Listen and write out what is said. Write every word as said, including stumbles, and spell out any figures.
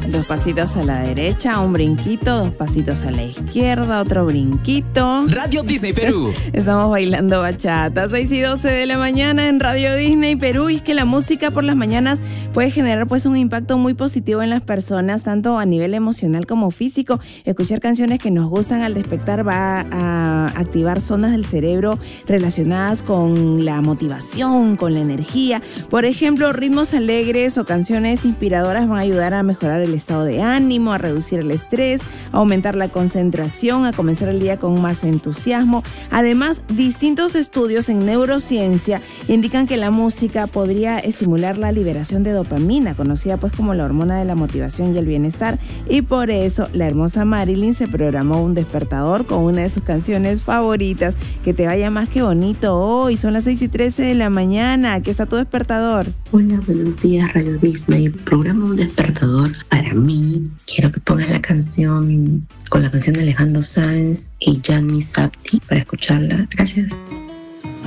Dos pasitos a la derecha, un brinquito, dos pasitos a la izquierda, otro brinquito. Radio Disney Perú. Estamos bailando bachata, seis y doce de la mañana en Radio Disney Perú. Y es que la música por las mañanas puede generar pues un impacto muy positivo en las personas, tanto a nivel emocional como físico. Escuchar canciones que nos gustan al despertar va a activar zonas del cerebro relacionadas con la motivación, con la energía. Por ejemplo, ritmos alegres o canciones inspiradoras van a ayudar a mejorar el estado de ánimo, a reducir el estrés, a aumentar la concentración, a comenzar el día con más entusiasmo. Además, distintos estudios en neurociencia indican que la música podría estimular la liberación de dopamina, conocida pues como la hormona de la motivación y el bienestar, y por eso la hermosa Marilyn se programó un despertador con una de sus canciones favoritas. Que te vaya más que bonito hoy. Son las seis y trece de la mañana. Aquí está tu despertador. Hola, buenos días, Radio Disney. Programa un despertador para mí. Quiero que pongas la canción con la canción de Alejandro Sanz y Yami Sapti para escucharla. Gracias.